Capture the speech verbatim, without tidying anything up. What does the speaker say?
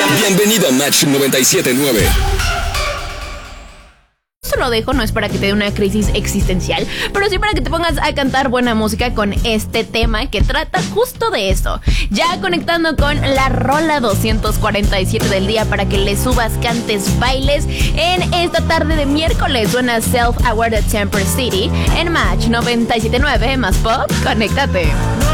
Bienvenido a Match noventa y siete punto nueve. Esto lo dejo, no es para que te dé una crisis existencial, pero sí para que te pongas a cantar buena música con este tema que trata justo de eso. Ya conectando con la rola doscientos cuarenta y siete del día para que le subas, cantes, bailes. En esta tarde de miércoles suena Self Aware de Temper City en Match noventa y siete punto nueve más pop. Conéctate.